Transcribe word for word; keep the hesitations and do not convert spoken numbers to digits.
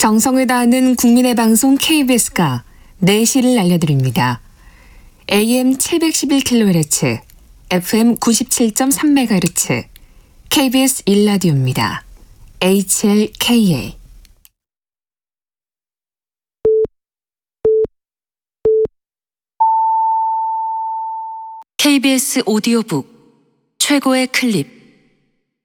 정성을 다하는 국민의 방송 케이비에스가 내시를 알려드립니다. 에이엠 칠백십일 킬로헤르츠, 에프엠 구십칠 점 삼 메가헤르츠, 케이비에스 일 라디오입니다. 에이치엘케이에이 케이비에스 오디오북 최고의 클립